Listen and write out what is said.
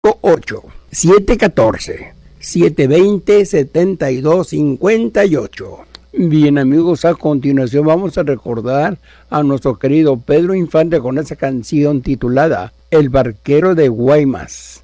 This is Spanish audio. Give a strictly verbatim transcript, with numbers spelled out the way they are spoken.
ocho siete uno cuatro siete dos cero siete dos cinco ocho. Bien, amigos, a continuación vamos a recordar a nuestro querido Pedro Infante con esa canción titulada El Barquero de Guaymas.